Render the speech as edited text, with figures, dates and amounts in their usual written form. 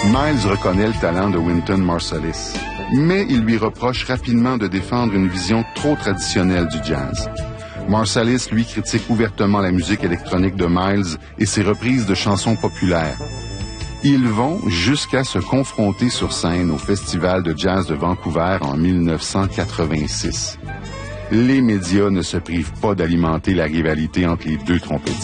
Miles reconnaît le talent de Wynton Marsalis, mais il lui reproche rapidement de défendre une vision trop traditionnelle du jazz. Marsalis, lui, critique ouvertement la musique électronique de Miles et ses reprises de chansons populaires. Ils vont jusqu'à se confronter sur scène au Festival de jazz de Vancouver en 1986. Les médias ne se privent pas d'alimenter la rivalité entre les deux trompettistes.